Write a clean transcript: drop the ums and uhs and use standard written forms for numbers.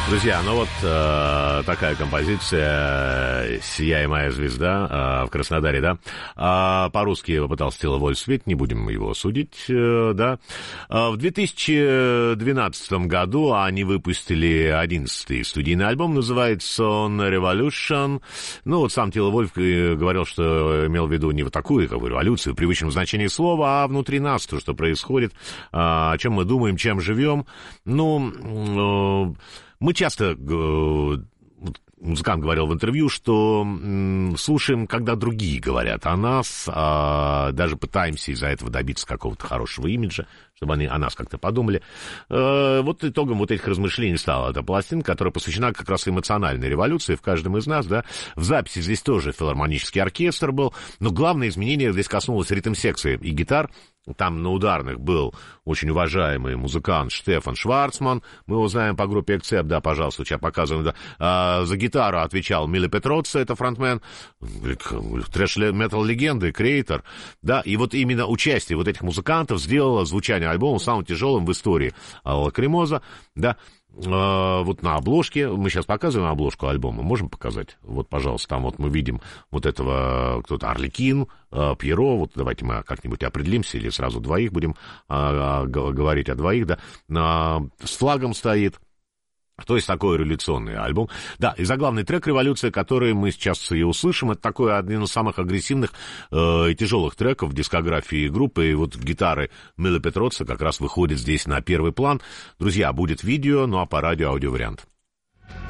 Друзья, ну вот такая композиция «Сияй, моя звезда» в Краснодаре, да. По-русски я попытался «Тело, воль, свет», не будем его судить, да. В 2012 году они выпустили 11-й студийный альбом, называется он «Revolution». Ну вот сам Тило Вольф говорил, что имел в виду не вот такую, как бы, революцию в привычном значении слова, а внутри нас то, что происходит, о чем мы думаем, чем живем. Ну... Мы часто, музыкант говорил в интервью, что слушаем, когда другие говорят о нас, даже пытаемся из-за этого добиться какого-то хорошего имиджа, чтобы они о нас как-то подумали. Вот итогом вот этих размышлений стала эта пластинка, которая посвящена как раз эмоциональной революции в каждом из нас, да. В записи здесь тоже филармонический оркестр был, но главное изменение здесь коснулось ритм-секции и гитар. Там на ударных был очень уважаемый музыкант Штефан Шварцман. Мы его знаем по группе «Эксепт», да, пожалуйста, сейчас показываем, да. За гитару отвечал Миле Петроцци, это фронтмен, трэш-метал-легенды, креатор, да. И вот именно участие вот этих музыкантов сделало звучание альбома самым тяжелым в истории «Лакримоза», да. Вот на обложке, мы сейчас показываем обложку альбома, можем показать? Вот, пожалуйста, там вот мы видим вот этого, кто-то Арлекин, Пьеро, вот давайте мы как-нибудь определимся, или сразу двоих будем говорить о двоих, да, с флагом стоит. То есть такой революционный альбом. Да, и заглавный трек «Революция», который мы сейчас и услышим, это такой один из самых агрессивных и тяжелых треков в дискографии группы. И вот гитары Миле Петроцци как раз выходят здесь на первый план. Друзья, будет видео, ну а по радио аудиовариант.